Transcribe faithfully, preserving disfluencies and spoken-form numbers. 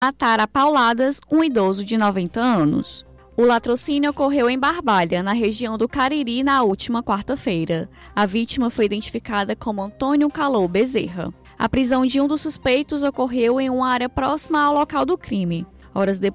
matar a pauladas um idoso de noventa anos. O latrocínio ocorreu em Barbalha, na região do Cariri, na última quarta-feira. A vítima foi identificada como Antônio Calou Bezerra. A prisão de um dos suspeitos ocorreu em uma área próxima ao local do crime. Horas depois,